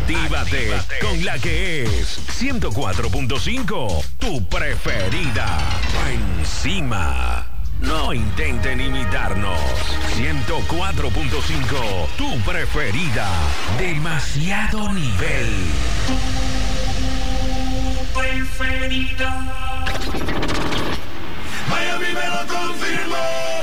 Actívate con la que es 104.5, tu preferida. Encima. No intenten imitarnos. 104.5, tu preferida. Demasiado nivel. Tu preferida. Miami me lo confirmó.